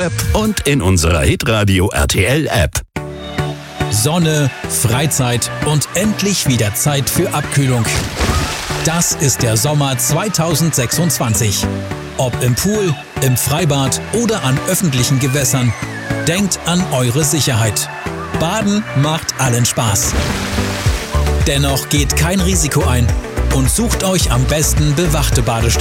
App und in unserer Hitradio RTL App. Sonne, Freizeit und endlich wieder Zeit für Abkühlung. Das ist der Sommer 2026. Ob im Pool, im Freibad oder an öffentlichen Gewässern, denkt an eure Sicherheit. Baden macht allen Spaß. Dennoch geht kein Risiko ein und sucht euch am besten bewachte Badestätten.